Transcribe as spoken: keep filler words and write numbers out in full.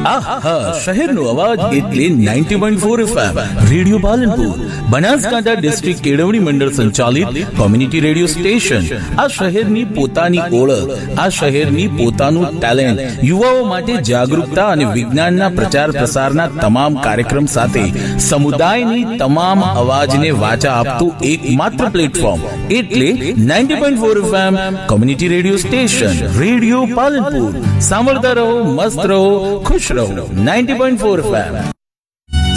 શહેરનો અવાજ એટલે ninety point four FM radio Palanpur, Banaskantha district કેળવણી મંડળ સંચાલિત કોમ્યુનિટી રેડિયો સ્ટેશન. આ શહેરની પોતાની ઓળખ, આ શહેરની પોતાનું ટેલેન્ટ, યુવાઓ માટે જાગૃતતા અને વિજ્ઞાનના પ્રચાર પ્રસારના તમામ કાર્યક્રમ સાથે સમુદાયની તમામ અવાજને વાચા આપતું એકમાત્ર પ્લેટફોર્મ એટલે ninety point four FM community radio station radio Palanpur. સાંભળતા રહો, મસ્ત રહો, ખુશ રહો. Ninety point four FM.